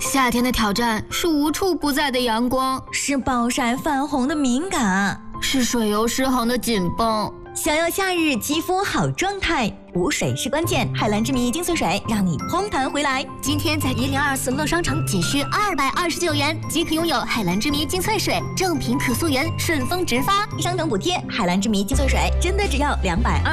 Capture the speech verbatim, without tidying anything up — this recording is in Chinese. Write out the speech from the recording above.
夏天的挑战是无处不在的阳光， 是暴晒泛红的敏感， 是水油失衡的紧绷。 想要夏日肌肤好状态，补水是关键。海蓝之谜精粹水让你嘭弹回来。 今天在一零二四乐商城仅需二百二十九元即可拥有海蓝之谜精粹水，正品可溯源，顺丰直发， 商城补贴。海蓝之谜精粹水真的只要两百二。